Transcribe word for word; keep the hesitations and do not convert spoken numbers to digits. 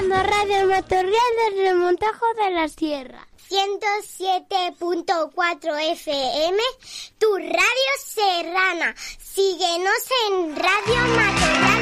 escuchando Radio Matorral desde Montajo de la Sierra. ciento siete punto cuatro F M, tu radio serrana. Síguenos en Radio Matorral.